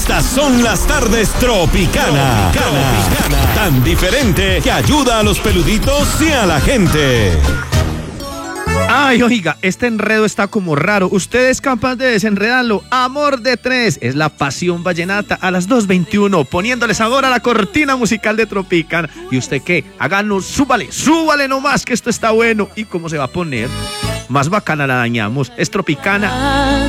Estas son las tardes Tropicana. Tan diferente que ayuda a los peluditos y a la gente. Ay, oiga, este enredo está como raro. ¿Usted es capaz de desenredarlo? Amor de tres es la pasión vallenata a las 2:21, poniéndole sabor a la cortina musical de Tropicana. ¿Y usted qué? Háganos, súbale nomás que esto está bueno. ¿Y cómo se va a poner? Más bacana la dañamos. Es Tropicana.